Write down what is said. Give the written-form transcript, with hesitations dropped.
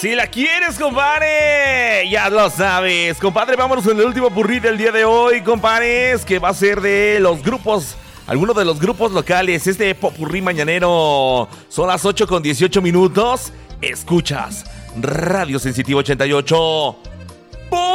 Si la quieres, compadre, ya lo sabes. Compadre, vámonos con el último burrito del día de hoy, compadres, que va a ser de los grupos, algunos de los grupos locales. Este popurrí mañanero. Son las 8:18. Escuchas Radio Sensitivo 88.